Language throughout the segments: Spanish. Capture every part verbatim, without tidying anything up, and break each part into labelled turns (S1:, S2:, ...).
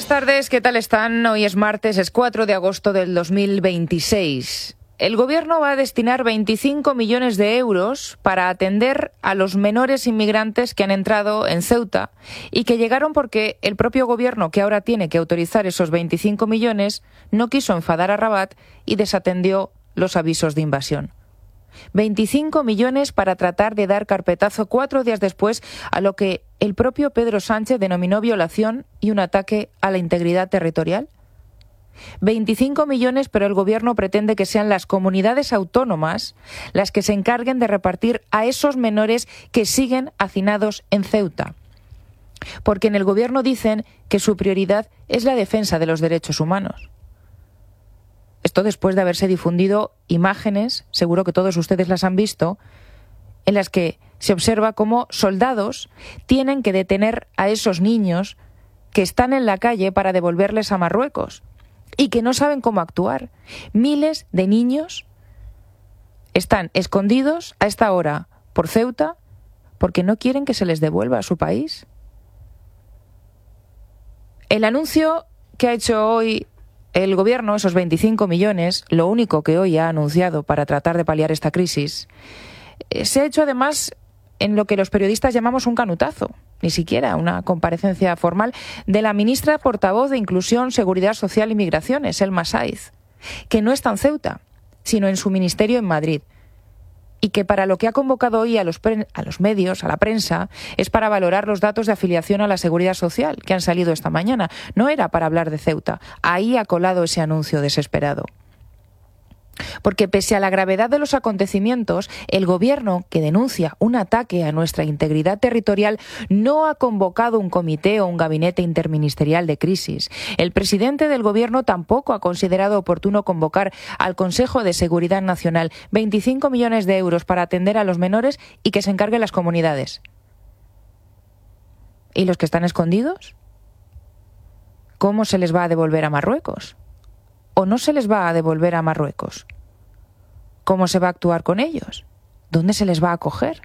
S1: tardes, ¿qué tal están? Hoy es martes, es cuatro de agosto del dos mil veintiséis. El Gobierno va a destinar veinticinco millones de euros para atender a los menores inmigrantes que han entrado en Ceuta y que llegaron porque el propio Gobierno, que ahora tiene que autorizar esos veinticinco millones, no quiso enfadar a Rabat y desatendió los avisos de invasión. veinticinco millones para tratar de dar carpetazo cuatro días después a lo que el propio Pedro Sánchez denominó violación y un ataque a la integridad territorial. veinticinco millones, pero el Gobierno pretende que sean las comunidades autónomas las que se encarguen de repartir a esos menores que siguen hacinados en Ceuta. Porque en el Gobierno dicen que su prioridad es la defensa de los derechos humanos. Esto después de haberse difundido imágenes, seguro que todos ustedes las han visto, en las que se observa cómo soldados tienen que detener a esos niños que están en la calle para devolverles a Marruecos y que no saben cómo actuar. Miles de niños están escondidos a esta hora por Ceuta porque no quieren que se les devuelva a su país. El anuncio que ha hecho hoy el Gobierno, esos veinticinco millones, lo único que hoy ha anunciado para tratar de paliar esta crisis, eh, se ha hecho además en lo que los periodistas llamamos un canutazo, ni siquiera una comparecencia formal, de la ministra portavoz de Inclusión, Seguridad Social y Migraciones, Elma Sáiz, que no está en Ceuta, sino en su ministerio en Madrid, y que para lo que ha convocado hoy a los, pre- a los medios, a la prensa, es para valorar los datos de afiliación a la Seguridad Social que han salido esta mañana. No era para hablar de Ceuta. Ahí ha colado ese anuncio desesperado. Porque pese a la gravedad de los acontecimientos, el Gobierno, que denuncia un ataque a nuestra integridad territorial, no ha convocado un comité o un gabinete interministerial de crisis. El presidente del Gobierno tampoco ha considerado oportuno convocar al Consejo de Seguridad Nacional veinticinco millones de euros para atender a los menores y que se encarguen las comunidades. ¿Y los que están escondidos? ¿Cómo se les va a devolver a Marruecos? ¿O no se les va a devolver a Marruecos? ¿Cómo se va a actuar con ellos? ¿Dónde se les va a acoger?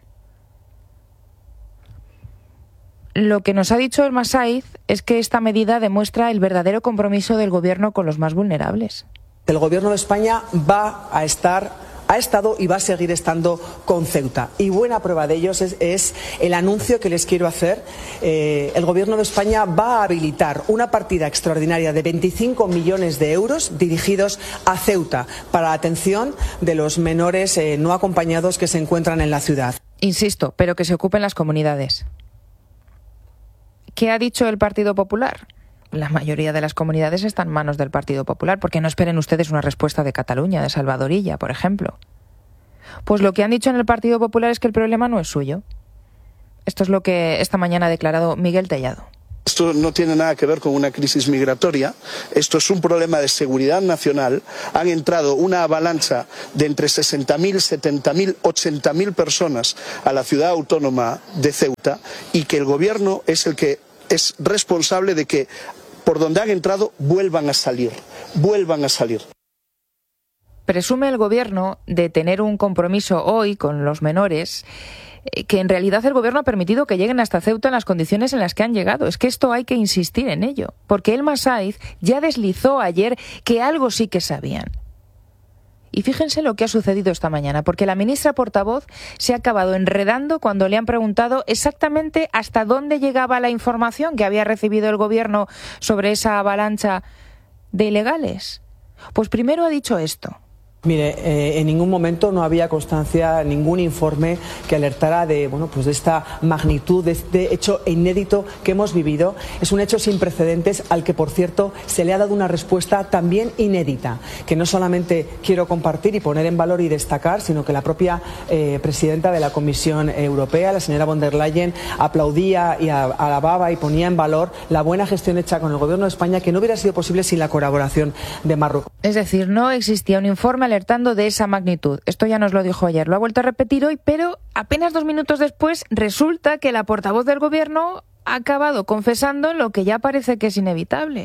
S1: Lo que nos ha dicho Elma Sáiz es que esta medida demuestra el verdadero compromiso del Gobierno con los más vulnerables.
S2: El Gobierno de España va a estar... ha estado y va a seguir estando con Ceuta. Y buena prueba de ello es, es el anuncio que les quiero hacer. Eh, el Gobierno de España va a habilitar una partida extraordinaria de veinticinco millones de euros dirigidos a Ceuta para la atención de los menores eh, no acompañados que se encuentran en la ciudad.
S1: Insisto, pero que se ocupen las comunidades. ¿Qué ha dicho el Partido Popular? La mayoría de las comunidades están en manos del Partido Popular, porque no esperen ustedes una respuesta de Cataluña, de Salvador Illa, por ejemplo. Pues lo que han dicho en el Partido Popular es que el problema no es suyo. Esto es lo que esta mañana ha declarado Miguel Tellado.
S3: Esto no tiene nada que ver con una crisis migratoria, esto es un problema de seguridad nacional. Han entrado una avalancha de entre sesenta mil, setenta mil, ochenta mil personas a la ciudad autónoma de Ceuta y que el Gobierno es el que es responsable de que por donde han entrado vuelvan a salir, vuelvan a salir.
S1: Presume el Gobierno de tener un compromiso hoy con los menores, que en realidad el Gobierno ha permitido que lleguen hasta Ceuta en las condiciones en las que han llegado. Es que esto hay que insistir en ello, porque Elma Sáiz ya deslizó ayer que algo sí que sabían. Y fíjense lo que ha sucedido esta mañana, porque la ministra portavoz se ha acabado enredando cuando le han preguntado exactamente hasta dónde llegaba la información que había recibido el Gobierno sobre esa avalancha de ilegales. Pues primero ha dicho esto.
S2: Mire, eh, en ningún momento no había constancia, ningún informe que alertara de, bueno, pues de esta magnitud, de este hecho inédito que hemos vivido. Es un hecho sin precedentes al que, por cierto, se le ha dado una respuesta también inédita, que no solamente quiero compartir y poner en valor y destacar, sino que la propia eh, presidenta de la Comisión Europea, la señora von der Leyen, aplaudía y alababa y ponía en valor la buena gestión hecha con el Gobierno de España, que no hubiera sido posible sin la colaboración de Marruecos.
S1: Es decir, no existía un informe alertando de esa magnitud. Esto ya nos lo dijo ayer, lo ha vuelto a repetir hoy, pero apenas dos minutos después resulta que la portavoz del Gobierno ha acabado confesando lo que ya parece que es inevitable.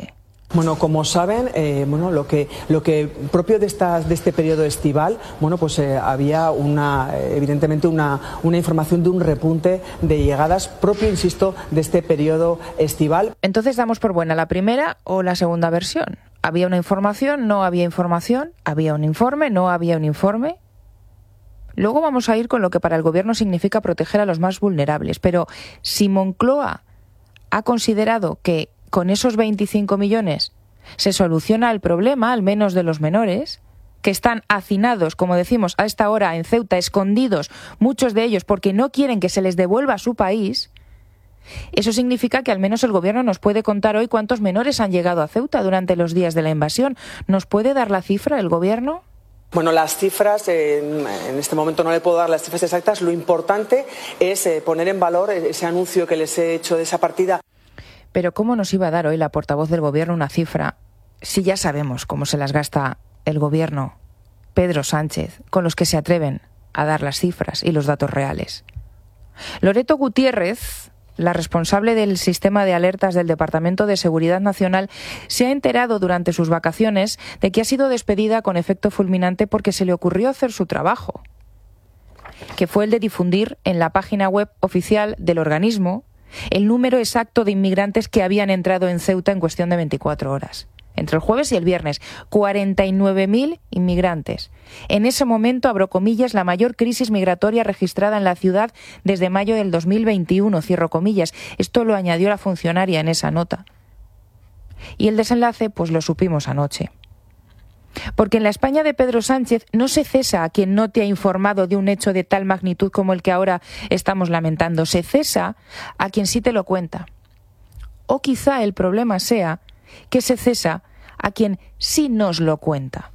S2: Bueno, como saben, eh, bueno, lo que lo que propio de estas de este periodo estival, bueno, pues eh, había una evidentemente una una información de un repunte de llegadas propio, insisto, de este periodo estival.
S1: Entonces damos por buena la primera o la segunda versión. Había una información, no había información, había un informe, no había un informe. Luego vamos a ir con lo que para el gobierno significa proteger a los más vulnerables, pero si Moncloa ha considerado que con esos veinticinco millones se soluciona el problema, al menos de los menores, que están hacinados, como decimos, a esta hora en Ceuta, escondidos, muchos de ellos porque no quieren que se les devuelva a su país, eso significa que al menos el gobierno nos puede contar hoy cuántos menores han llegado a Ceuta durante los días de la invasión. ¿Nos puede dar la cifra el gobierno?
S2: Bueno, las cifras, eh, en este momento no le puedo dar las cifras exactas. Lo importante es eh, poner en valor ese anuncio que les he hecho de esa partida.
S1: Pero ¿cómo nos iba a dar hoy la portavoz del gobierno una cifra si ya sabemos cómo se las gasta el gobierno, Pedro Sánchez, con los que se atreven a dar las cifras y los datos reales? Loreto Gutiérrez, la responsable del sistema de alertas del Departamento de Seguridad Nacional, se ha enterado durante sus vacaciones de que ha sido despedida con efecto fulminante porque se le ocurrió hacer su trabajo, que fue el de difundir en la página web oficial del organismo el número exacto de inmigrantes que habían entrado en Ceuta en cuestión de veinticuatro horas. Entre el jueves y el viernes, cuarenta y nueve mil inmigrantes. En ese momento, abro comillas, la mayor crisis migratoria registrada en la ciudad desde mayo del dos mil veintiuno, cierro comillas. Esto lo añadió la funcionaria en esa nota. Y el desenlace, pues lo supimos anoche. Porque en la España de Pedro Sánchez no se cesa a quien no te ha informado de un hecho de tal magnitud como el que ahora estamos lamentando. Se cesa a quien sí te lo cuenta. O quizá el problema sea que se cesa a quien sí nos lo cuenta.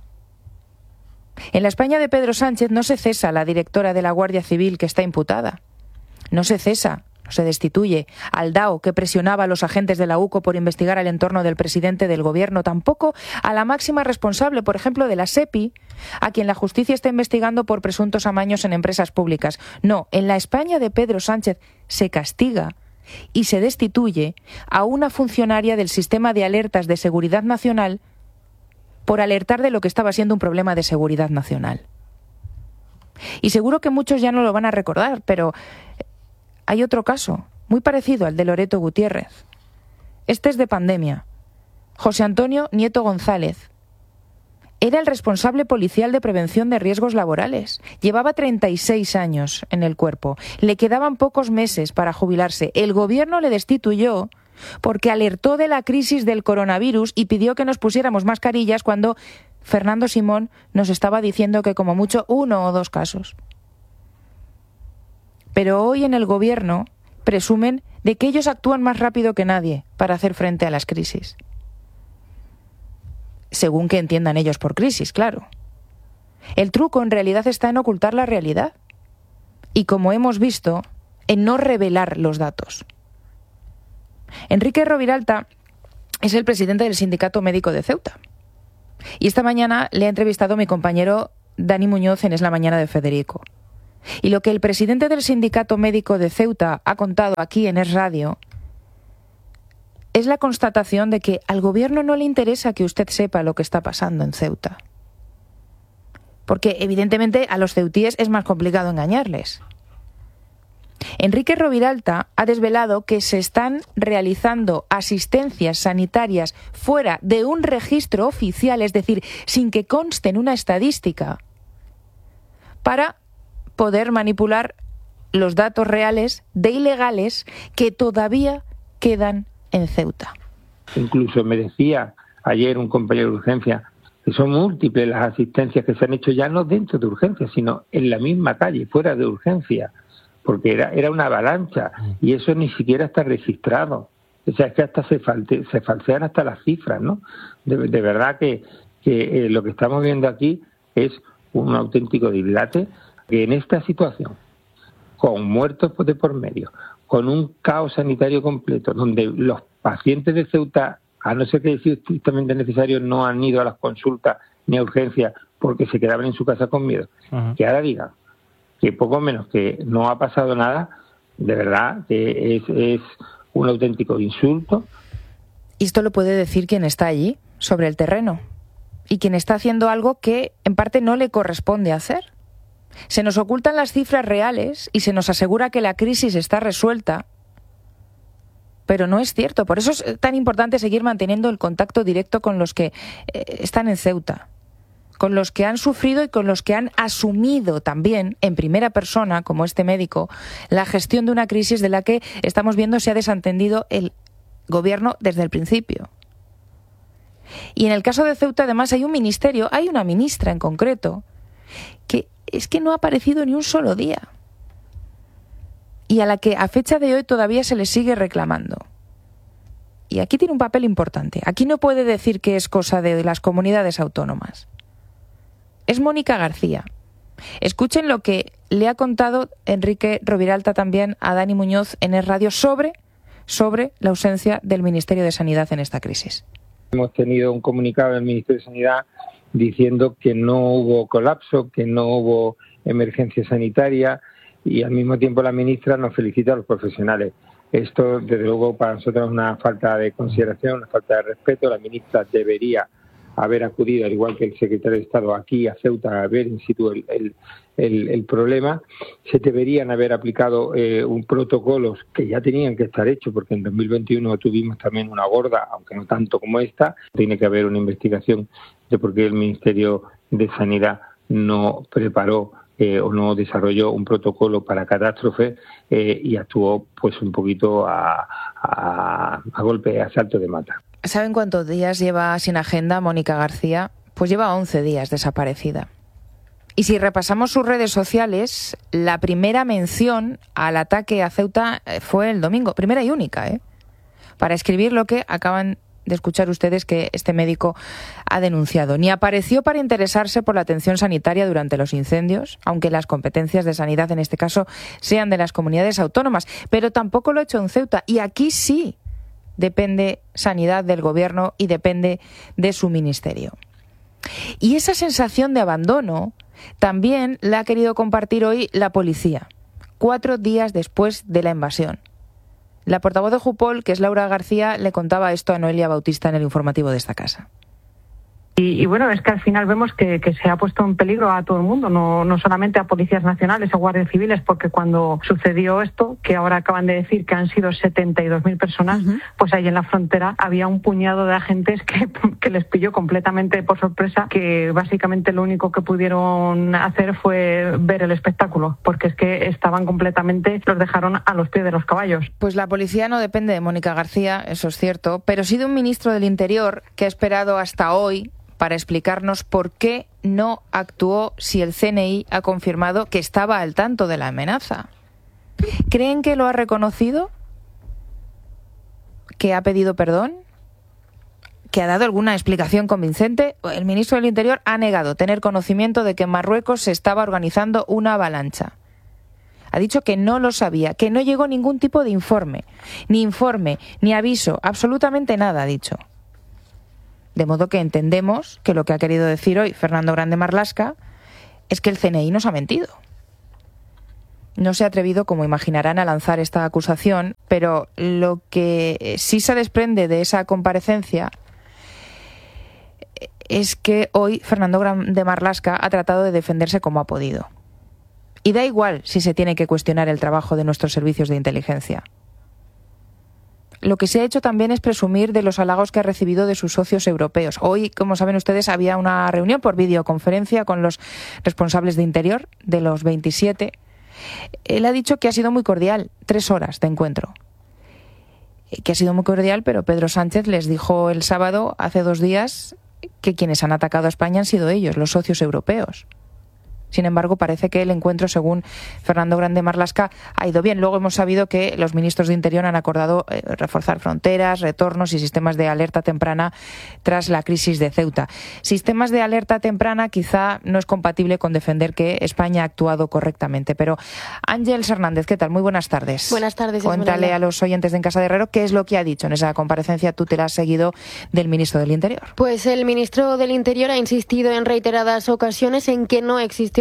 S1: En la España de Pedro Sánchez no se cesa a la directora de la Guardia Civil que está imputada. No se cesa, no se destituye al D A O que presionaba a los agentes de la U C O por investigar el entorno del presidente del gobierno, tampoco a la máxima responsable, por ejemplo, de la SEPI, a quien la justicia está investigando por presuntos amaños en empresas públicas. No, en la España de Pedro Sánchez se castiga y se destituye a una funcionaria del sistema de alertas de seguridad nacional por alertar de lo que estaba siendo un problema de seguridad nacional. Y seguro que muchos ya no lo van a recordar, pero hay otro caso, muy parecido al de Loreto Gutiérrez. Este es de pandemia. José Antonio Nieto González era el responsable policial de prevención de riesgos laborales. Llevaba treinta y seis años en el cuerpo. Le quedaban pocos meses para jubilarse. El gobierno le destituyó porque alertó de la crisis del coronavirus y pidió que nos pusiéramos mascarillas cuando Fernando Simón nos estaba diciendo que como mucho uno o dos casos. Pero hoy en el gobierno presumen de que ellos actúan más rápido que nadie para hacer frente a las crisis. Según que entiendan ellos por crisis, claro. El truco en realidad está en ocultar la realidad. Y como hemos visto, en no revelar los datos. Enrique Roviralta es el presidente del Sindicato Médico de Ceuta. Y esta mañana le ha entrevistado mi compañero Dani Muñoz en Es la Mañana de Federico. Y lo que el presidente del Sindicato Médico de Ceuta ha contado aquí en Es Radio es la constatación de que al gobierno no le interesa que usted sepa lo que está pasando en Ceuta. Porque evidentemente a los ceutíes es más complicado engañarles. Enrique Roviralta ha desvelado que se están realizando asistencias sanitarias fuera de un registro oficial, es decir, sin que conste en una estadística, para poder manipular los datos reales de ilegales que todavía quedan en Ceuta.
S4: Incluso me decía ayer un compañero de urgencia que son múltiples las asistencias que se han hecho ya no dentro de urgencia, sino en la misma calle, fuera de urgencia, porque era, era una avalancha y eso ni siquiera está registrado. O sea, es que hasta se, falte, se falsean hasta las cifras, ¿no? De, de verdad que, que eh, lo que estamos viendo aquí es un auténtico dislate, que en esta situación, con muertos de por medio, con un caos sanitario completo, donde los pacientes de Ceuta, a no ser que sea estrictamente necesario, no han ido a las consultas ni a urgencias porque se quedaban en su casa con miedo, uh-huh. Que ahora digan que poco menos que no ha pasado nada, de verdad que es, es un auténtico insulto.
S1: Y esto lo puede decir quien está allí, sobre el terreno, y quien está haciendo algo que en parte no le corresponde hacer. Se nos ocultan las cifras reales y se nos asegura que la crisis está resuelta, pero no es cierto. Por eso es tan importante seguir manteniendo el contacto directo con los que eh, están en Ceuta, con los que han sufrido y con los que han asumido también en primera persona, como este médico, la gestión de una crisis de la que estamos viendo se ha desentendido el gobierno desde el principio. Y en el caso de Ceuta, además, hay un ministerio, hay una ministra en concreto, que es que no ha aparecido ni un solo día. Y a la que a fecha de hoy todavía se le sigue reclamando. Y aquí tiene un papel importante. Aquí no puede decir que es cosa de las comunidades autónomas. Es Mónica García. Escuchen lo que le ha contado Enrique Roviralta también a Dani Muñoz en Es Radio sobre, sobre la ausencia del Ministerio de Sanidad en esta crisis.
S4: Hemos tenido un comunicado del Ministerio de Sanidad diciendo que no hubo colapso, que no hubo emergencia sanitaria, y al mismo tiempo la ministra nos felicita a los profesionales. Esto, desde luego, para nosotros es una falta de consideración, una falta de respeto. La ministra debería haber acudido, al igual que el secretario de Estado, aquí a Ceuta a ver in situ el, el, el, el problema. Se deberían haber aplicado eh, un protocolos que ya tenían que estar hechos, porque en dos mil veintiuno tuvimos también una gorda, aunque no tanto como esta. Tiene que haber una investigación de por qué el Ministerio de Sanidad no preparó Eh, o no desarrolló un protocolo para catástrofes eh, y actuó pues un poquito a, a, a golpe, a salto de mata.
S1: ¿Saben cuántos días lleva sin agenda Mónica García? Pues lleva once días desaparecida. Y si repasamos sus redes sociales, la primera mención al ataque a Ceuta fue el domingo, primera y única, ¿eh? Para escribir lo que acaban de escuchar ustedes que este médico ha denunciado. Ni apareció para interesarse por la atención sanitaria durante los incendios, aunque las competencias de sanidad en este caso sean de las comunidades autónomas, pero tampoco lo ha hecho en Ceuta. Y aquí sí depende sanidad del gobierno y depende de su ministerio. Y esa sensación de abandono también la ha querido compartir hoy la policía, cuatro días después de la invasión. La portavoz de Jupol, que es Laura García, le contaba esto a Noelia Bautista en el informativo de esta casa.
S5: Y, y bueno, es que al final vemos que, que se ha puesto en peligro a todo el mundo, no, no solamente a policías nacionales o guardias civiles, porque cuando sucedió esto, que ahora acaban de decir que han sido setenta y dos mil personas, uh-huh. pues ahí en la frontera había un puñado de agentes que, que les pilló completamente por sorpresa, que básicamente lo único que pudieron hacer fue ver el espectáculo, porque es que estaban completamente, los dejaron a los pies de los caballos.
S1: Pues la policía no depende de Mónica García, eso es cierto, pero sí de un ministro del Interior que ha esperado hasta hoy para explicarnos por qué no actuó si el C N I ha confirmado que estaba al tanto de la amenaza. ¿Creen que lo ha reconocido? ¿Que ha pedido perdón? ¿Que ha dado alguna explicación convincente? El ministro del Interior ha negado tener conocimiento de que en Marruecos se estaba organizando una avalancha. Ha dicho que no lo sabía, que no llegó ningún tipo de informe, ni informe, ni aviso, absolutamente nada, ha dicho. De modo que entendemos que lo que ha querido decir hoy Fernando Grande Marlaska es que el C N I nos ha mentido. No se ha atrevido, como imaginarán, a lanzar esta acusación, pero lo que sí se desprende de esa comparecencia es que hoy Fernando Grande Marlaska ha tratado de defenderse como ha podido. Y da igual si se tiene que cuestionar el trabajo de nuestros servicios de inteligencia. Lo que se ha hecho también es presumir de los halagos que ha recibido de sus socios europeos. Hoy, como saben ustedes, había una reunión por videoconferencia con los responsables de Interior de los veintisiete. Él ha dicho que ha sido muy cordial, tres horas de encuentro. Que ha sido muy cordial, pero Pedro Sánchez les dijo el sábado, hace dos días, que quienes han atacado a España han sido ellos, los socios europeos. Sin embargo, parece que el encuentro, según Fernando Grande Marlaska, ha ido bien. Luego hemos sabido que los ministros de Interior han acordado eh, reforzar fronteras, retornos y sistemas de alerta temprana tras la crisis de Ceuta. Sistemas de alerta temprana quizá no es compatible con defender que España ha actuado correctamente. Pero Ángeles Hernández, ¿qué tal? Muy buenas tardes.
S6: Buenas tardes.
S1: Cuéntale a los oyentes de En Casa de Herrero qué es lo que ha dicho en esa comparecencia. Tú te la has seguido del ministro del Interior.
S6: Pues el ministro del Interior ha insistido en reiteradas ocasiones en que no existió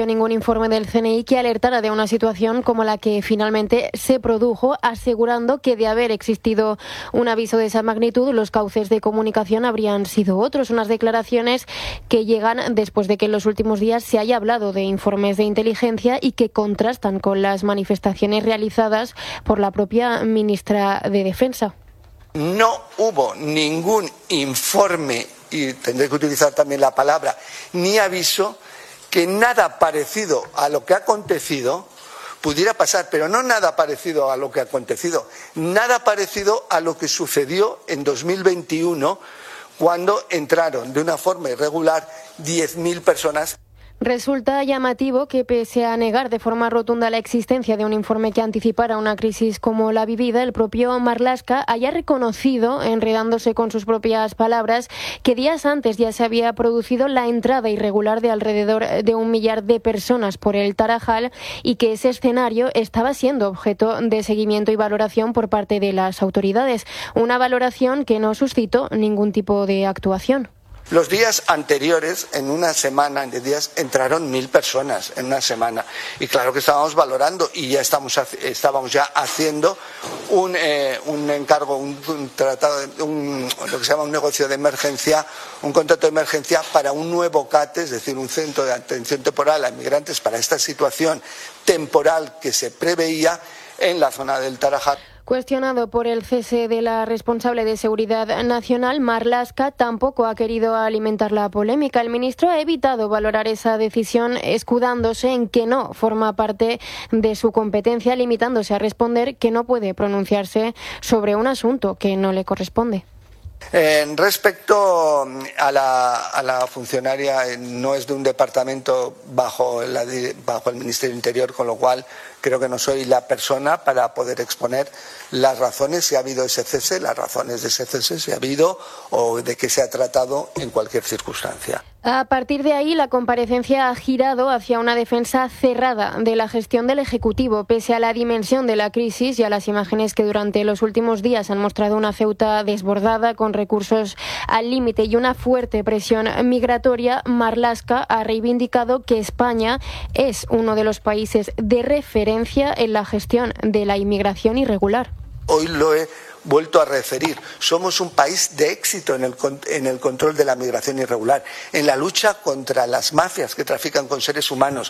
S6: existió ningún informe del C N I que alertara de una situación como la que finalmente se produjo, asegurando que de haber existido un aviso de esa magnitud, los cauces de comunicación habrían sido otros. Unas declaraciones que llegan después de que en los últimos días se haya hablado de informes de inteligencia y que contrastan con las manifestaciones realizadas por la propia ministra de Defensa.
S7: No hubo ningún informe, y tendré que utilizar también la palabra, ni aviso, que nada parecido a lo que ha acontecido pudiera pasar, pero no nada parecido a lo que ha acontecido, nada parecido a lo que sucedió en dos mil veintiuno, cuando entraron de una forma irregular diez mil personas.
S6: Resulta llamativo que, pese a negar de forma rotunda la existencia de un informe que anticipara una crisis como la vivida, el propio Marlaska haya reconocido, enredándose con sus propias palabras, que días antes ya se había producido la entrada irregular de alrededor de un millar de personas por el Tarajal y que ese escenario estaba siendo objeto de seguimiento y valoración por parte de las autoridades. Una valoración que no suscitó ningún tipo de actuación.
S7: Los días anteriores, en una semana de días, entraron mil personas en una semana. Y claro que estábamos valorando y ya estamos, estábamos ya haciendo un, eh, un encargo, un, un tratado, un, lo que se llama un negocio de emergencia, un contrato de emergencia para un nuevo C A T E, es decir, un centro de atención temporal a inmigrantes para esta situación temporal que se preveía en la zona del Tarajal.
S6: Cuestionado por el cese de la responsable de Seguridad Nacional, Marlaska tampoco ha querido alimentar la polémica. El ministro ha evitado valorar esa decisión, escudándose en que no forma parte de su competencia, limitándose a responder que no puede pronunciarse sobre un asunto que no le corresponde.
S7: Eh, respecto a la, a la funcionaria, eh, no es de un departamento bajo, la, bajo el Ministerio del Interior, con lo cual creo que no soy la persona para poder exponer las razones si ha habido ese cese, las razones de ese cese si ha habido o de qué se ha tratado en cualquier circunstancia.
S6: A partir de ahí, la comparecencia ha girado hacia una defensa cerrada de la gestión del Ejecutivo, pese a la dimensión de la crisis y a las imágenes que durante los últimos días han mostrado una Ceuta desbordada, con recursos al límite y una fuerte presión migratoria. Marlaska ha reivindicado que España es uno de los países de referencia en la gestión de la inmigración irregular.
S7: Hoy lo he vuelto a referir. Somos un país de éxito en el, en el control de la migración irregular, en la lucha contra las mafias que trafican con seres humanos,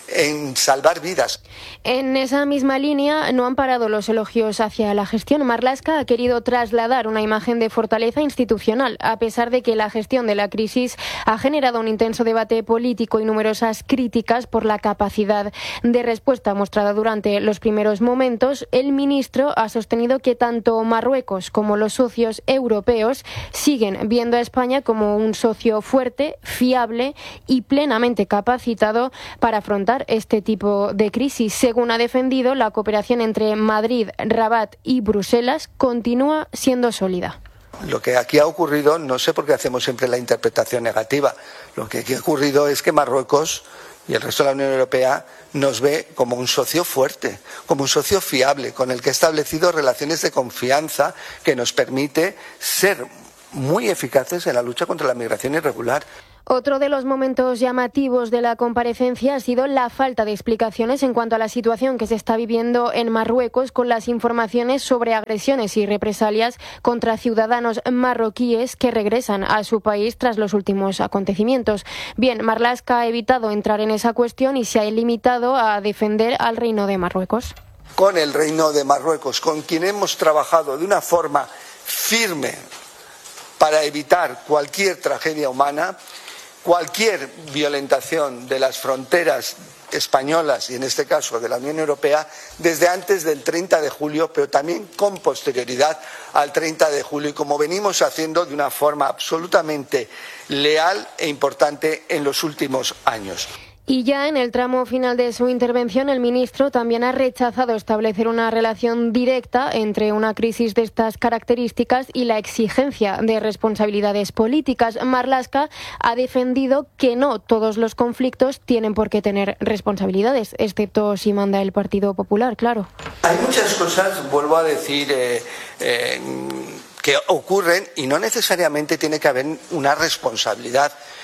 S7: en salvar vidas.
S6: En esa misma línea no han parado los elogios hacia la gestión. Marlaska ha querido trasladar una imagen de fortaleza institucional, a pesar de que la gestión de la crisis ha generado un intenso debate político y numerosas críticas por la capacidad de respuesta mostrada durante los primeros momentos. El ministro ha sostenido que tanto Marruecos como los socios europeos siguen viendo a España como un socio fuerte, fiable y plenamente capacitado para afrontar este tipo de crisis. Según ha defendido, la cooperación entre Madrid, Rabat y Bruselas continúa siendo sólida.
S7: Lo que aquí ha ocurrido, no sé por qué hacemos siempre la interpretación negativa, lo que aquí ha ocurrido es que Marruecos y el resto de la Unión Europea nos ve como un socio fuerte, como un socio fiable, con el que ha establecido relaciones de confianza que nos permite ser muy eficaces en la lucha contra la migración irregular.
S6: Otro de los momentos llamativos de la comparecencia ha sido la falta de explicaciones en cuanto a la situación que se está viviendo en Marruecos, con las informaciones sobre agresiones y represalias contra ciudadanos marroquíes que regresan a su país tras los últimos acontecimientos. Bien, Marlaska ha evitado entrar en esa cuestión y se ha limitado a defender al Reino de Marruecos.
S7: Con el Reino de Marruecos, con quien hemos trabajado de una forma firme para evitar cualquier tragedia humana, cualquier violentación de las fronteras españolas y en este caso de la Unión Europea desde antes del treinta de julio, pero también con posterioridad al treinta de julio y como venimos haciendo de una forma absolutamente leal e importante en los últimos años.
S6: Y ya en el tramo final de su intervención, el ministro también ha rechazado establecer una relación directa entre una crisis de estas características y la exigencia de responsabilidades políticas. Marlaska ha defendido que no todos los conflictos tienen por qué tener responsabilidades, excepto si manda el Partido Popular, claro.
S7: Hay muchas cosas, vuelvo a decir, eh, eh, que ocurren y no necesariamente tiene que haber una responsabilidad.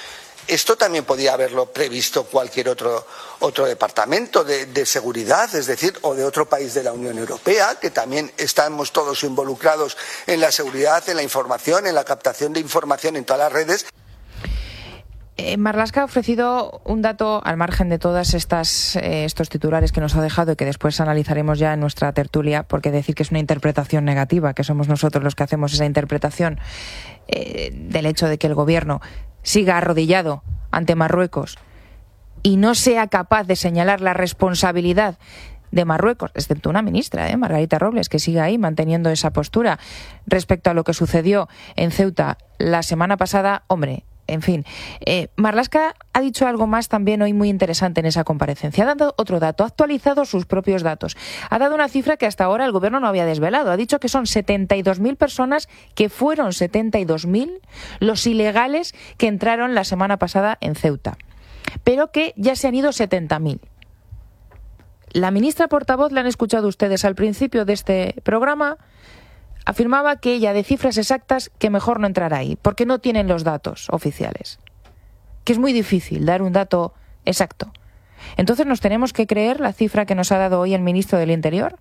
S7: esto también podía haberlo previsto cualquier otro, otro departamento de, de seguridad, es decir, o de otro país de la Unión Europea, que también estamos todos involucrados en la seguridad, en la información, en la captación de información en todas las redes.
S1: Eh, Marlaska ha ofrecido un dato al margen de todas estas eh, estos titulares que nos ha dejado y que después analizaremos ya en nuestra tertulia, porque decir que es una interpretación negativa, que somos nosotros los que hacemos esa interpretación eh, del hecho de que el gobierno siga arrodillado ante Marruecos y no sea capaz de señalar la responsabilidad de Marruecos, excepto una ministra, ¿eh? Margarita Robles, que sigue ahí manteniendo esa postura respecto a lo que sucedió en Ceuta la semana pasada. Hombre, en fin, eh, Marlaska ha dicho algo más también hoy muy interesante en esa comparecencia. Ha dado otro dato, ha actualizado sus propios datos. Ha dado una cifra que hasta ahora el gobierno no había desvelado. Ha dicho que son setenta y dos mil personas, que fueron setenta y dos mil los ilegales que entraron la semana pasada en Ceuta, pero que ya se han ido setenta mil. La ministra portavoz, la han escuchado ustedes al principio de este programa, afirmaba que ella, de cifras exactas, que mejor no entrar ahí, porque no tienen los datos oficiales. Que es muy difícil dar un dato exacto. Entonces, ¿nos tenemos que creer la cifra que nos ha dado hoy el ministro del Interior?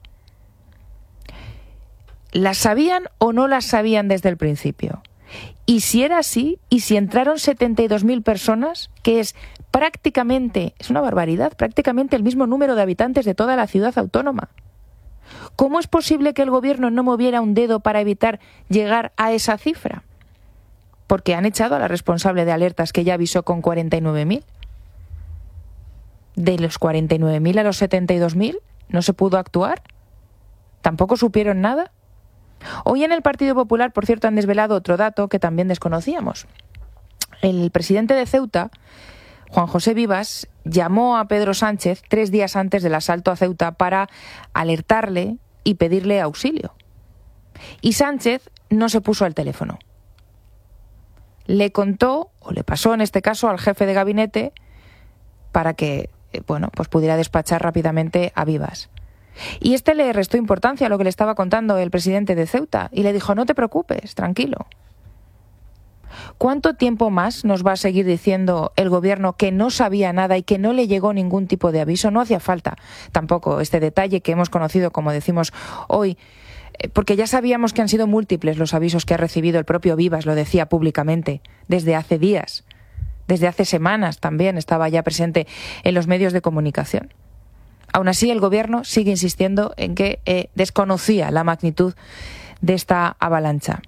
S1: ¿Las sabían o no las sabían desde el principio? Y si era así, y si entraron setenta y dos mil personas, que es prácticamente, es una barbaridad, prácticamente el mismo número de habitantes de toda la ciudad autónoma, ¿cómo es posible que el gobierno no moviera un dedo para evitar llegar a esa cifra? Porque han echado a la responsable de alertas, que ya avisó con cuarenta y nueve mil. De los cuarenta y nueve mil a los setenta y dos mil, ¿no se pudo actuar? ¿Tampoco supieron nada? Hoy en el Partido Popular, por cierto, han desvelado otro dato que también desconocíamos. El presidente de Ceuta, Juan José Vivas, llamó a Pedro Sánchez tres días antes del asalto a Ceuta para alertarle y pedirle auxilio. Y Sánchez no se puso al teléfono. Le contó, o le pasó en este caso, al jefe de gabinete para que, bueno, pues pudiera despachar rápidamente a Vivas. Y este le restó importancia a lo que le estaba contando el presidente de Ceuta y le dijo: no te preocupes, tranquilo. ¿Cuánto tiempo más nos va a seguir diciendo el gobierno que no sabía nada y que no le llegó ningún tipo de aviso? No hacía falta tampoco este detalle que hemos conocido, como decimos hoy, porque ya sabíamos que han sido múltiples los avisos que ha recibido el propio Vivas, lo decía públicamente, desde hace días, desde hace semanas también estaba ya presente en los medios de comunicación. Aún así, el gobierno sigue insistiendo en que eh, desconocía la magnitud de esta avalancha.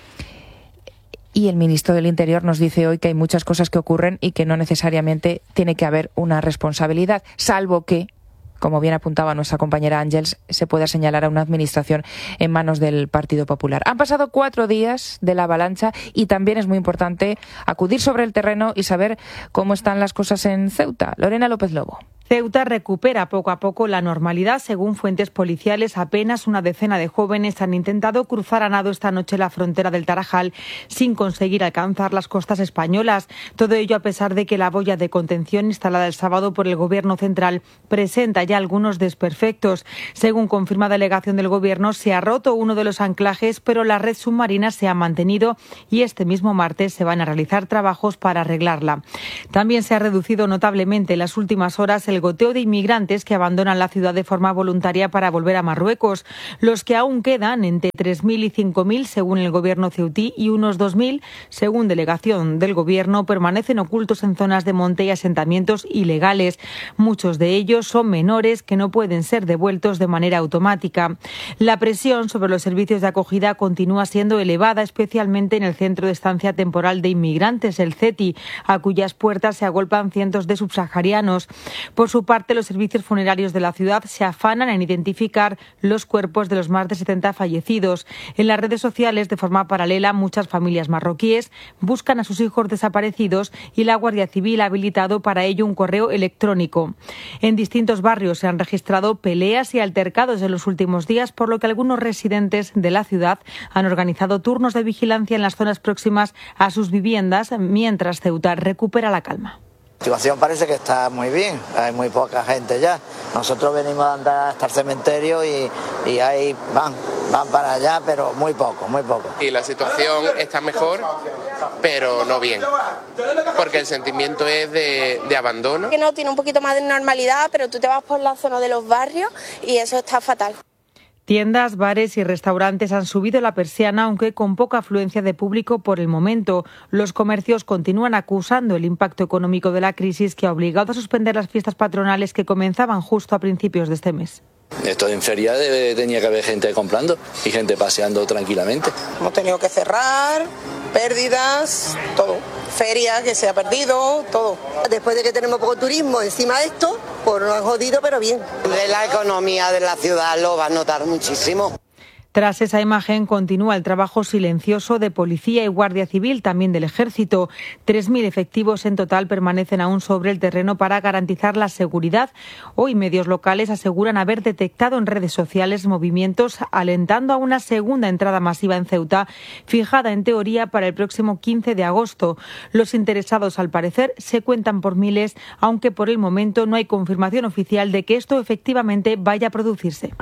S1: Y el ministro del Interior nos dice hoy que hay muchas cosas que ocurren y que no necesariamente tiene que haber una responsabilidad, salvo que, como bien apuntaba nuestra compañera Ángels, se pueda señalar a una administración en manos del Partido Popular. Han pasado cuatro días de la avalancha y también es muy importante acudir sobre el terreno y saber cómo están las cosas en Ceuta. Lorena López Lobo.
S8: Ceuta recupera poco a poco la normalidad. Según fuentes policiales, apenas una decena de jóvenes han intentado cruzar a nado esta noche la frontera del Tarajal sin conseguir alcanzar las costas españolas. Todo ello a pesar de que la boya de contención instalada el sábado por el Gobierno central presenta ya algunos desperfectos. Según confirma delegación del Gobierno, se ha roto uno de los anclajes, pero la red submarina se ha mantenido y este mismo martes se van a realizar trabajos para arreglarla. También se ha reducido notablemente en las últimas horas el goteo de inmigrantes que abandonan la ciudad de forma voluntaria para volver a Marruecos. Los que aún quedan, entre tres mil y cinco mil según el gobierno ceutí y unos dos mil según delegación del gobierno, permanecen ocultos en zonas de monte y asentamientos ilegales. Muchos de ellos son menores que no pueden ser devueltos de manera automática. La presión sobre los servicios de acogida continúa siendo elevada, especialmente en el Centro de Estancia Temporal de Inmigrantes, el CETI, a cuyas puertas se agolpan cientos de subsaharianos. Por su parte, los servicios funerarios de la ciudad se afanan en identificar los cuerpos de los más de setenta fallecidos. En las redes sociales, de forma paralela, muchas familias marroquíes buscan a sus hijos desaparecidos y la Guardia Civil ha habilitado para ello un correo electrónico. En distintos barrios se han registrado peleas y altercados en los últimos días, por lo que algunos residentes de la ciudad han organizado turnos de vigilancia en las zonas próximas a sus viviendas, mientras Ceuta recupera la calma.
S9: La situación parece que está muy bien, hay muy poca gente ya. Nosotros venimos a andar hasta el cementerio y, y ahí van, van para allá, pero muy poco, muy poco.
S10: Y la situación está mejor, pero no bien, porque el sentimiento es de, de abandono.
S11: Que no tiene un poquito más de normalidad, pero tú te vas por la zona de los barrios y eso está fatal.
S8: Tiendas, bares y restaurantes han subido la persiana, aunque con poca afluencia de público por el momento. Los comercios continúan acusando el impacto económico de la crisis que ha obligado a suspender las fiestas patronales que comenzaban justo a principios de este mes.
S12: Esto en feria debe, tenía que haber gente comprando y gente paseando tranquilamente.
S13: Hemos tenido que cerrar, pérdidas, todo. Feria que se ha perdido, todo.
S14: Después de que tenemos poco turismo encima de esto, pues nos han jodido, pero bien.
S15: De la economía de la ciudad lo va a notar muchísimo.
S8: Tras esa imagen continúa el trabajo silencioso de policía y guardia civil, también del ejército. tres mil efectivos en total permanecen aún sobre el terreno para garantizar la seguridad. Hoy medios locales aseguran haber detectado en redes sociales movimientos alentando a una segunda entrada masiva en Ceuta, fijada en teoría para el próximo quince de agosto. Los interesados, al parecer, se cuentan por miles, aunque por el momento no hay confirmación oficial de que esto efectivamente vaya a producirse.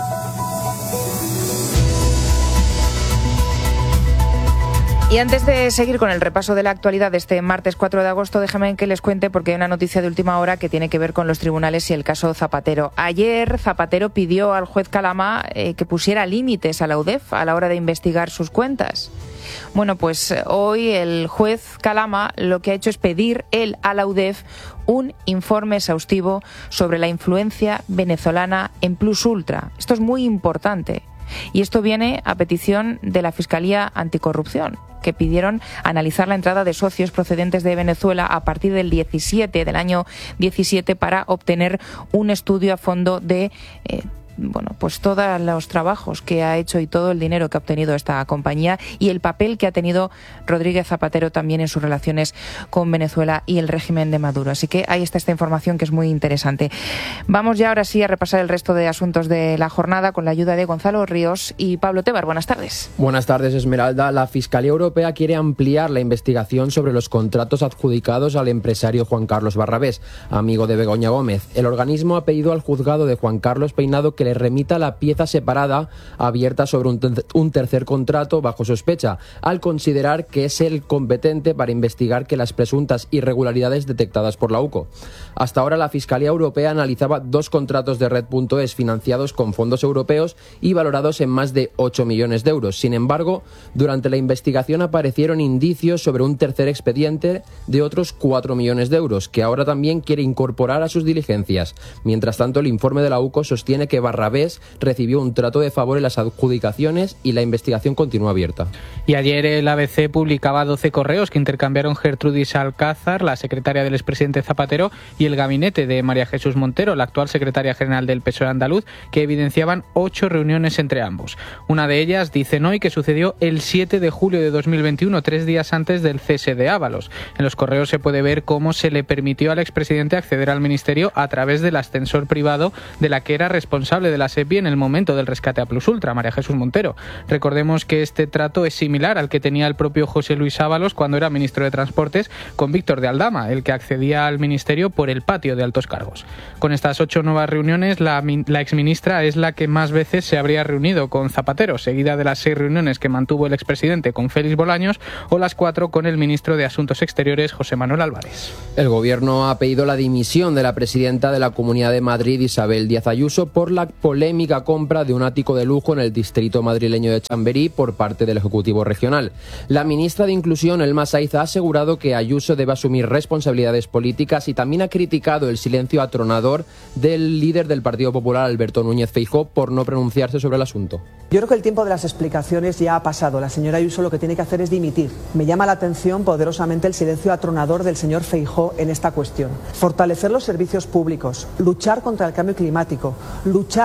S1: Y antes de seguir con el repaso de la actualidad de este martes cuatro de agosto, déjame que les cuente porque hay una noticia de última hora que tiene que ver con los tribunales y el caso Zapatero. Ayer Zapatero pidió al juez Calama eh, que pusiera límites a la U D E F a la hora de investigar sus cuentas. Bueno, pues hoy el juez Calama lo que ha hecho es pedir él a la U D E F un informe exhaustivo sobre la influencia venezolana en Plus Ultra. Esto es muy importante. Y esto viene a petición de la Fiscalía Anticorrupción, que pidieron analizar la entrada de socios procedentes de Venezuela a partir del diecisiete, del año diecisiete, para obtener un estudio a fondo de eh, bueno, pues todos los trabajos que ha hecho y todo el dinero que ha obtenido esta compañía y el papel que ha tenido Rodríguez Zapatero también en sus relaciones con Venezuela y el régimen de Maduro. Así que ahí está esta información que es muy interesante. Vamos ya ahora sí a repasar el resto de asuntos de la jornada con la ayuda de Gonzalo Ríos y Pablo Tebar. Buenas tardes.
S16: Buenas tardes, Esmeralda. La Fiscalía Europea quiere ampliar la investigación sobre los contratos adjudicados al empresario Juan Carlos Barrabés, amigo de Begoña Gómez. El organismo ha pedido al juzgado de Juan Carlos Peinado que le remita la pieza separada abierta sobre un, ter- un tercer contrato bajo sospecha, al considerar que es el competente para investigar que las presuntas irregularidades detectadas por la U C O. Hasta ahora la Fiscalía Europea analizaba dos contratos de Red.es financiados con fondos europeos y valorados en más de ocho millones de euros. Sin embargo, durante la investigación aparecieron indicios sobre un tercer expediente de otros cuatro millones de euros, que ahora también quiere incorporar a sus diligencias. Mientras tanto, el informe de la U C O sostiene que Barrabés recibió un trato de favor en las adjudicaciones y la investigación continúa abierta.
S17: Y ayer el A B C publicaba doce correos que intercambiaron Gertrudis Alcázar, la secretaria del expresidente Zapatero, y el gabinete de María Jesús Montero, la actual secretaria general del P S O E andaluz, que evidenciaban ocho reuniones entre ambos. Una de ellas, dicen hoy, que sucedió el siete de julio de dos mil veintiuno, tres días antes del cese de Ábalos. En los correos se puede ver cómo se le permitió al expresidente acceder al ministerio a través del ascensor privado de la que era responsable de la SEPI en el momento del rescate a Plus Ultra, María Jesús Montero. Recordemos que este trato es similar al que tenía el propio José Luis Ábalos cuando era ministro de Transportes con Víctor de Aldama, el que accedía al ministerio por el patio de altos cargos. Con estas ocho nuevas reuniones, la, la exministra es la que más veces se habría reunido con Zapatero, seguida de las seis reuniones que mantuvo el expresidente con Félix Bolaños o las cuatro con el ministro de Asuntos Exteriores, José Manuel Álvarez.
S16: El gobierno ha pedido la dimisión de la presidenta de la Comunidad de Madrid, Isabel Díaz Ayuso, por la polémica compra de un ático de lujo en el distrito madrileño de Chamberí por parte del Ejecutivo Regional. La ministra de Inclusión, Elma Saiz, ha asegurado que Ayuso debe asumir responsabilidades políticas y también ha criticado el silencio atronador del líder del Partido Popular, Alberto Núñez Feijóo, por no pronunciarse sobre el asunto.
S2: Yo creo que el tiempo de las explicaciones ya ha pasado. La señora Ayuso lo que tiene que hacer es dimitir. Me llama la atención poderosamente el silencio atronador del señor Feijóo en esta cuestión. Fortalecer los servicios públicos, luchar contra el cambio climático, luchar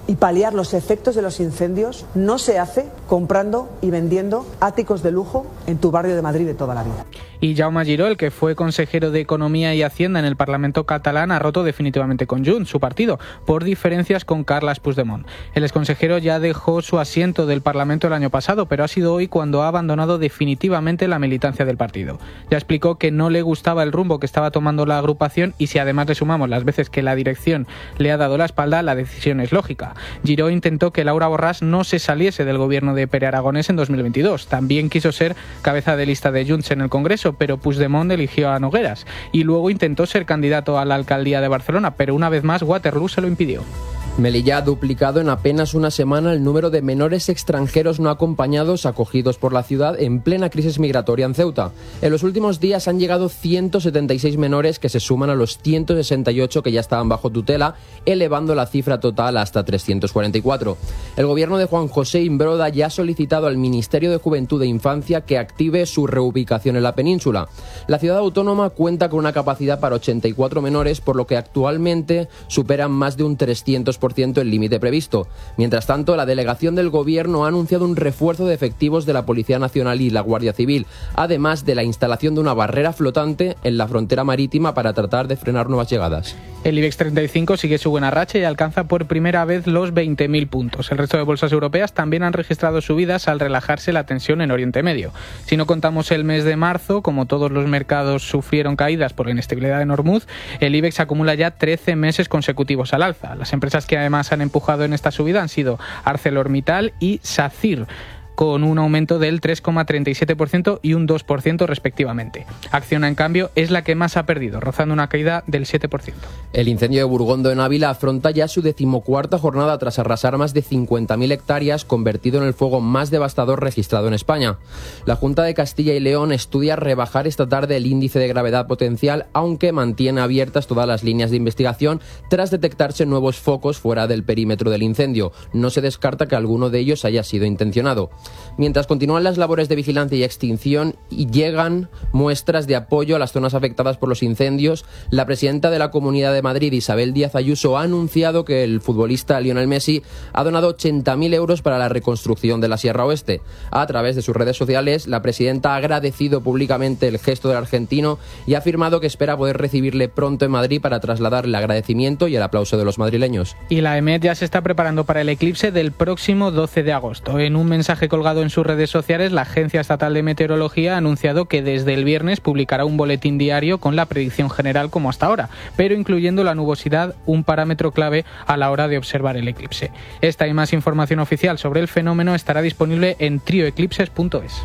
S2: y paliar los efectos de los incendios no se hace comprando y vendiendo áticos de lujo en tu barrio de Madrid de toda la vida.
S17: Y Jaume Giró, el que fue consejero de Economía y Hacienda en el Parlamento catalán, ha roto definitivamente con Junts, su partido, por diferencias con Carles Puigdemont. El exconsejero ya dejó su asiento del Parlamento el año pasado, pero ha sido hoy cuando ha abandonado definitivamente la militancia del partido. Ya explicó que no le gustaba el rumbo que estaba tomando la agrupación y si además le sumamos las veces que la dirección le ha dado la espalda, la decisión es lógica. Giró intentó que Laura Borràs no se saliese del gobierno de Pere Aragonès en dos mil veintidós. También quiso ser cabeza de lista de Junts en el Congreso, pero Puigdemont eligió a Nogueras y luego intentó ser candidato a la alcaldía de Barcelona, pero una vez más Waterloo se lo impidió.
S16: Melilla ha duplicado en apenas una semana el número de menores extranjeros no acompañados acogidos por la ciudad en plena crisis migratoria en Ceuta. En los últimos días han llegado ciento setenta y seis menores que se suman a los ciento sesenta y ocho que ya estaban bajo tutela, elevando la cifra total hasta trescientos cuarenta y cuatro. El gobierno de Juan José Imbroda ya ha solicitado al Ministerio de Juventud e Infancia que active su reubicación en la península. La ciudad autónoma cuenta con una capacidad para ochenta y cuatro menores, por lo que actualmente superan más de un trescientos por ciento el límite previsto. Mientras tanto, la delegación del Gobierno ha anunciado un refuerzo de efectivos de la Policía Nacional y la Guardia Civil, además de la instalación de una barrera flotante en la frontera marítima para tratar de frenar nuevas llegadas.
S17: El IBEX treinta y cinco sigue su buena racha y alcanza por primera vez los veinte mil puntos. El resto de bolsas europeas también han registrado subidas al relajarse la tensión en Oriente Medio. Si no contamos el mes de marzo, como todos los mercados sufrieron caídas por la inestabilidad en Hormuz, el IBEX acumula ya trece meses consecutivos al alza. Las empresas que además han empujado en esta subida han sido ArcelorMittal y SACIR, con un aumento del tres coma treinta y siete por ciento y un dos por ciento respectivamente. Acciona, en cambio, es la que más ha perdido, rozando una caída del siete por ciento.
S16: El incendio de Burgondo en Ávila afronta ya su decimocuarta jornada tras arrasar más de cincuenta mil hectáreas, convertido en el fuego más devastador registrado en España. La Junta de Castilla y León estudia rebajar esta tarde el índice de gravedad potencial, aunque mantiene abiertas todas las líneas de investigación tras detectarse nuevos focos fuera del perímetro del incendio. No se descarta que alguno de ellos haya sido intencionado. Mientras continúan las labores de vigilancia y extinción y llegan muestras de apoyo a las zonas afectadas por los incendios, la presidenta de la Comunidad de Madrid, Isabel Díaz Ayuso, ha anunciado que el futbolista Lionel Messi ha donado ochenta mil euros para la reconstrucción de la Sierra Oeste. A través de sus redes sociales, la presidenta ha agradecido públicamente el gesto del argentino y ha afirmado que espera poder recibirle pronto en Madrid para trasladarle el agradecimiento y el aplauso de los madrileños.
S17: Y la EMET ya se está preparando para el eclipse del próximo doce de agosto. En un mensaje colgado en sus redes sociales, la Agencia Estatal de Meteorología ha anunciado que desde el viernes publicará un boletín diario con la predicción general como hasta ahora, pero incluyendo la nubosidad, un parámetro clave a la hora de observar el eclipse. Esta y más información oficial sobre el fenómeno estará disponible en trio eclipses punto es.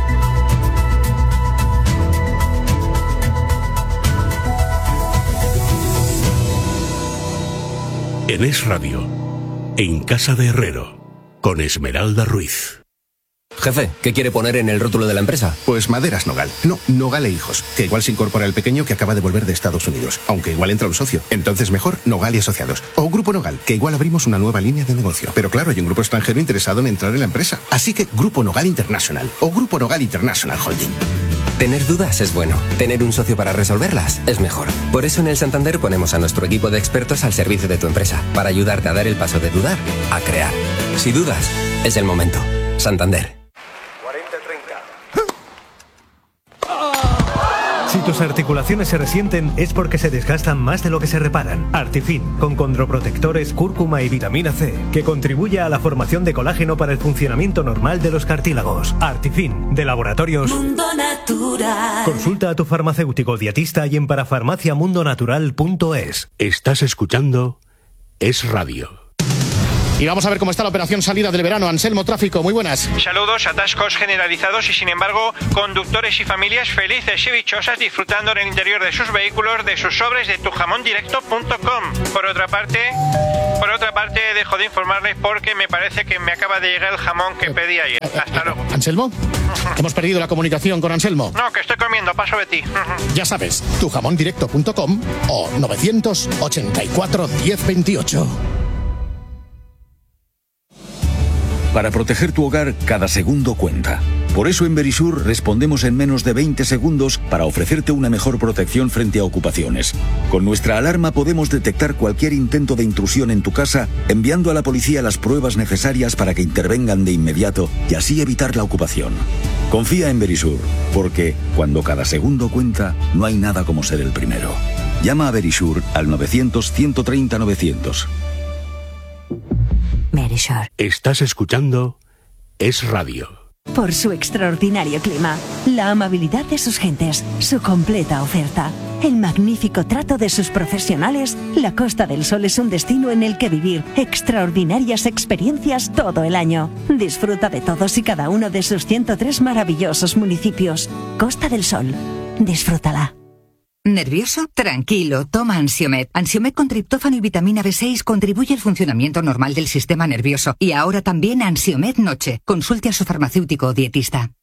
S18: En Es Radio, en Casa de Herrero, con Esmeralda Ruiz.
S19: Jefe, ¿qué quiere poner en el rótulo de la empresa?
S20: Pues Maderas Nogal. No, Nogal e Hijos. Que igual se incorpora el pequeño que acaba de volver de Estados Unidos. Aunque igual entra un socio. Entonces mejor Nogal y Asociados. O Grupo Nogal, que igual abrimos una nueva línea de negocio. Pero claro, hay un grupo extranjero interesado en entrar en la empresa. Así que Grupo Nogal International. O Grupo Nogal International Holding.
S19: Tener dudas es bueno. Tener un socio para resolverlas es mejor. Por eso en el Santander ponemos a nuestro equipo de expertos al servicio de tu empresa. Para ayudarte a dar el paso de dudar a crear. Si dudas, es el momento. Santander.
S21: Si tus articulaciones se resienten es porque se desgastan más de lo que se reparan. Artifin, con condroprotectores, cúrcuma y vitamina C, que contribuye a la formación de colágeno para el funcionamiento normal de los cartílagos. Artifin, de Laboratorios Mundo Natural. Consulta a tu farmacéutico dietista y en parafarmacia mundo natural punto es.
S18: Estás escuchando Es Radio.
S22: Y vamos a ver cómo está la operación salida del verano. Anselmo Tráfico, muy buenas.
S23: Saludos, atascos generalizados y sin embargo conductores y familias felices y dichosas disfrutando en el interior de sus vehículos de sus sobres de tu jamón directo punto com. Por otra parte, por otra parte dejo de informarles porque me parece que me acaba de llegar el jamón que pedí ayer. Hasta luego.
S22: ¿Anselmo? Hemos perdido la comunicación con Anselmo.
S23: No, que estoy comiendo, paso de ti.
S22: Ya sabes, tu jamón directo punto com o novecientos ochenta y cuatro diez veintiocho.
S24: Para proteger tu hogar, cada segundo cuenta.
S3: Por eso en Verisur respondemos en menos de veinte segundos para ofrecerte una mejor protección frente a ocupaciones. Con nuestra alarma podemos detectar cualquier intento de intrusión en tu casa, enviando a la policía las pruebas necesarias para que intervengan de inmediato y así evitar la ocupación. Confía en Verisur, porque cuando cada segundo cuenta, no hay nada como ser el primero. Llama a Verisur al novecientos, ciento treinta, novecientos.
S4: Verisur.
S18: Estás escuchando Es Radio.
S4: Por su extraordinario clima, la amabilidad de sus gentes, su completa oferta, el magnífico trato de sus profesionales, la Costa del Sol es un destino en el que vivir extraordinarias experiencias todo el año. Disfruta de todos y cada uno de sus ciento tres maravillosos municipios. Costa del Sol. Disfrútala.
S5: ¿Nervioso? Tranquilo, toma Ansiomed. Ansiomed con triptófano y vitamina B seis contribuye al funcionamiento normal del sistema nervioso. Y ahora también Ansiomed Noche. Consulte a su farmacéutico o dietista.